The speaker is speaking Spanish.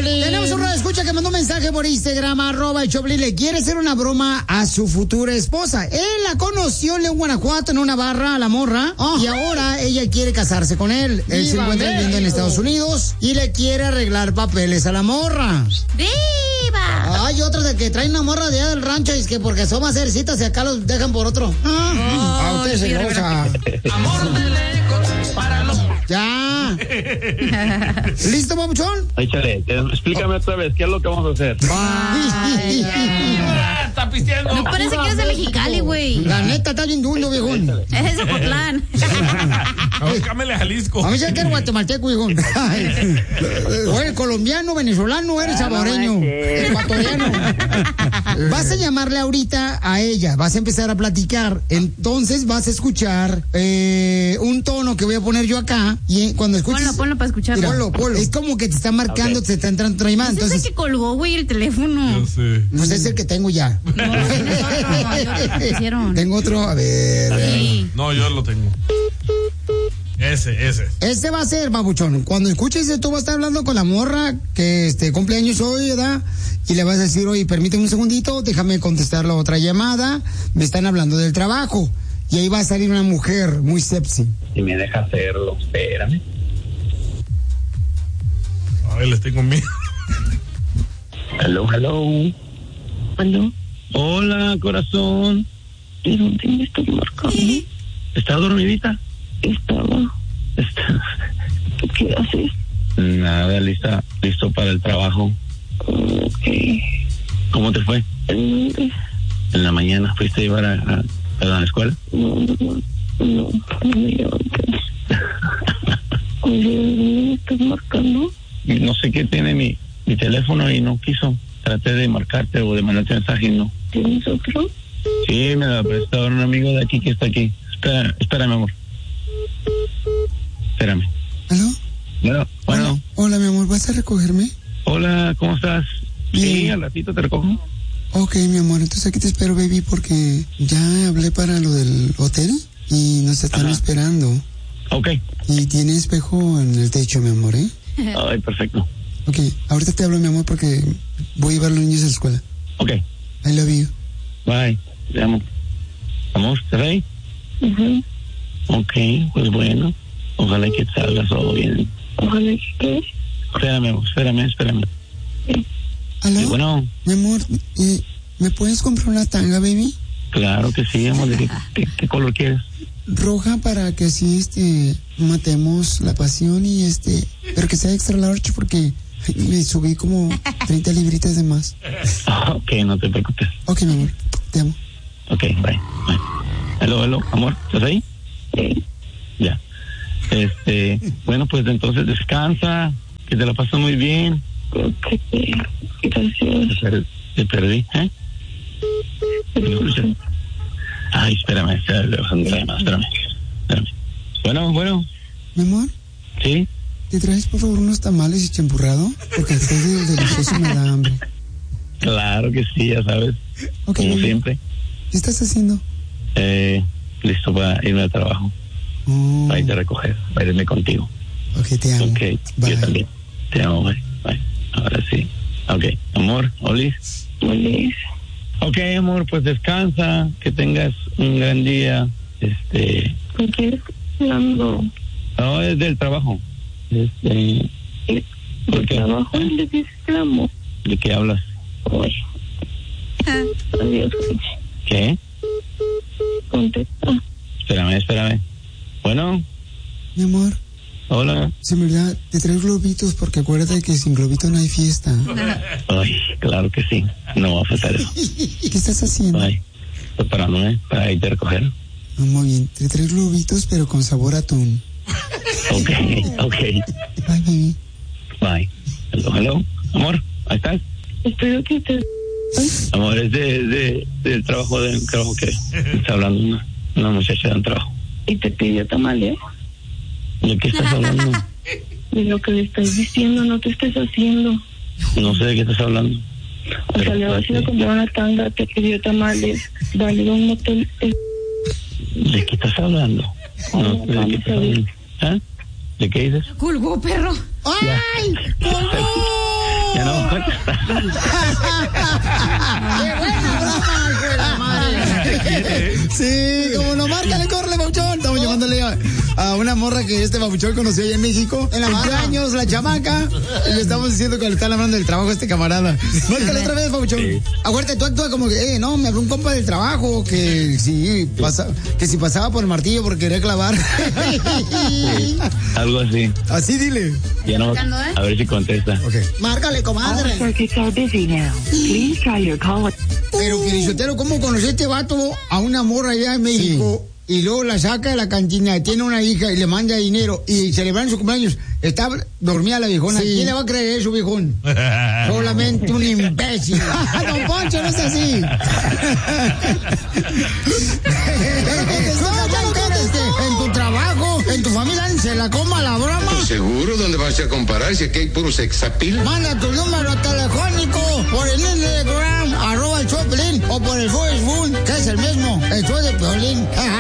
Piolín. Tenemos un escucha que mandó un mensaje por Instagram, @el Choplin. Le quiere hacer una broma a su futura esposa. Él la conoció en León, Guanajuato, en una barra, a la morra. Y ahora ella quiere casarse con él. Él se encuentra viviendo en Estados Unidos y le quiere arreglar papeles a la morra. ¡Viva! Hay otros de que traen una morra de allá del rancho y es que porque son más cercitas y acá los dejan por otro. Usted es celosa. Amor de lejos para los... Ya. ¿Listo, papuchón? Échale, explícame otra vez, ¿qué es lo que vamos a hacer? Está pisteando. No parece que eres de Mexicali, güey. La neta está bien duro, viejón. Es de Zapotlán. Cámele a Jalisco. A mí se quiere guatemalteco, viejón. O eres colombiano, venezolano, eres saboreño, ecuatoriano. Vas a llamarle ahorita a ella, vas a empezar a platicar. Entonces vas a escuchar un tono que voy a poner yo acá. Y cuando escuches. Ponlo para escucharlo. Mira, ponlo. Es como que te está marcando, te está entrando otra llamada. Entonces, es el que colgó, güey, el teléfono. Yo sé. Pues es el que tengo ya. No, tienes otro. Tengo otro, a ver. Sí. No, yo lo tengo. Ese. Este va a ser, babuchón. Cuando escuches esto, vas a estar hablando con la morra que cumpleaños hoy, ¿verdad? Y le vas a decir, oye, permíteme un segundito, déjame contestar la otra llamada. Me están hablando del trabajo. Y ahí va a salir una mujer muy sexy. Si me deja hacerlo, espérame. Ay, les tengo miedo. Hello. ¿Aló? Hola, corazón. ¿De dónde me estás marcando? ¿Está dormidita? Estaba. ¿Tú qué haces? Nada, listo para el trabajo. Ok. ¿Cómo te fue? ¿En dónde? En la mañana fuiste a llevar a la escuela. No me levanté. Oye, ¿de dónde me estás marcando? No sé qué tiene mi teléfono y no quiso. Traté de marcarte o de mandarte mensaje y no. ¿Tienes otro? Sí, me lo prestó un amigo de aquí que está aquí. Espérame, amor. Espérame. ¿Aló? Bueno. Hola, mi amor, ¿vas a recogerme? Hola, ¿cómo estás? Bien. Sí, al ratito te recojo. Ok, mi amor, entonces aquí te espero, baby, porque ya hablé para lo del hotel y nos están esperando. Ok. Y tiene espejo en el techo, mi amor, ¿eh? Ay, perfecto. Ok, ahorita te hablo, mi amor, porque voy a llevar a los niños a la escuela. Ok. I love you. Bye. Te amo. Amor, ¿estás ahí? Uh-huh. Ok, pues bueno. Ojalá que salga todo bien. Ojalá que... Espérame, amor, espérame. ¿Aló? Sí, bueno. Mi amor, ¿me puedes comprar una tanga, baby? Claro que sí, amor. ¿Qué color quieres? Roja para que así, matemos la pasión y pero que sea extra large porque le subí como 30 libritas de más. Ok, no te preocupes. Ok, mi amor, te amo. Ok, bye. Hello, amor, ¿estás ahí? Sí. Ya. Bueno, pues entonces descansa, que te la pasas muy bien. Ok, gracias. Te perdí, ¿eh? ¿Me escuchas? Ay, espérame. Bueno. Mi amor, ¿Sí? ¿te traes por favor unos tamales y champurrado? Porque después del delicioso me da hambre. Claro que sí, ya sabes. Okay, como baby. siempre. ¿Qué estás haciendo? Listo para irme al trabajo. Para irte a recoger, para irme contigo. Ok, te amo. Ok, bye. yo también. Te amo, bye. Ahora sí. Ok, amor, Olis. Ok, amor, pues descansa, que tengas un gran día. ¿Con quién estás hablando? No, es del trabajo. ¿Por qué? ¿Trabajo? ¿De qué exclamo? ¿De qué hablas? Oye. Adiós. ¿Qué? Contesta. Espérame. Bueno. Mi amor. Hola. Se me olvida, te traigo globitos porque acuérdate que sin globito no hay fiesta. Ay, claro que sí. No va a faltar eso. ¿Qué estás haciendo? Ay, preparándome para irte a recoger. Muy bien, te traigo globitos pero con sabor a atún. Ok. Bye, baby. Bye. Hello. Amor, ¿ahí estás? Espero que estés... Amor, es del trabajo que está hablando una muchacha de un trabajo. Y te pidió tamales. ¿De qué estás hablando? De lo que le estás diciendo, no te estés haciendo. No sé de qué estás hablando. O sea, le vas a ir a comprar una tanga, te pidió tamales, dale a un motel. ¿De qué estás hablando? No sé de qué estás hablando. ¿Ah? ¿De qué dices? Colgó, perro. ¡Ay! ¡Colgó! ¡Qué buena broma, hijo de la madre! Sí, como no, márcale, córrele, Papuchón. Estamos llamándole a una morra que Papuchón conoció allá en México. En la cumpleaños, la chamaca. Y le estamos diciendo que le están hablando del trabajo a este camarada. Márcale otra vez, Papuchón. Sí. Acuérdate, tú actúas como que, no, me habló un compa del trabajo que si pasaba por el martillo porque quería clavar. Sí, algo así. Así dile. Ya no, a ver si contesta. Okay. Márcale, comadre. Pero, Pielichotero, ¿cómo conocí a este vato a una morra allá en México? Sí. Y luego la saca de la cantina, tiene una hija y le manda dinero y celebran su cumpleaños. Está dormida la viejona. Sí. ¿Quién le va a creer eso, viejón? Solamente un imbécil. Don Poncho, no es así. En tu trabajo, en tu familia, se la coma la broma. ¿Pero seguro? ¿Dónde vas a comparar? Si aquí hay puro sexapil. Manda tu número telefónico por el Instagram, @el show de Piolín, o por el Facebook, que es el mismo, el show de Piolín.